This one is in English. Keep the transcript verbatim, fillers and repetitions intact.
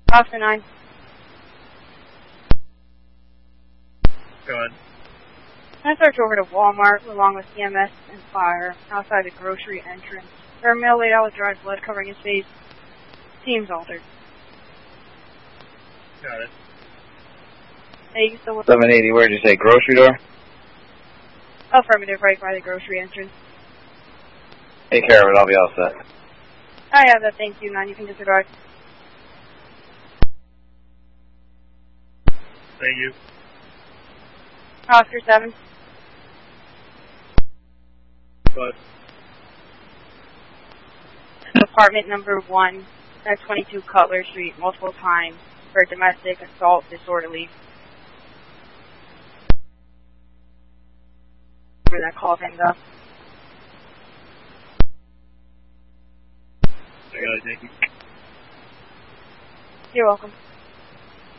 Officer nine. Go ahead. I searched over to Walmart along with E M S and fire outside the grocery entrance. There are male laid out with dried blood covering his face. Seems altered. Got it. Hey, you still with seven eighty, where did you say? Grocery door? Affirmative, right by the grocery entrance. Take care of it, I'll be all set. I have that, thank you, nine. You can disregard. Thank you. Oscar seven. But Apartment number one at twenty-two Cutler Street multiple times for domestic assault disorderly. Where that call hangs up. I got it, thank you. You're welcome.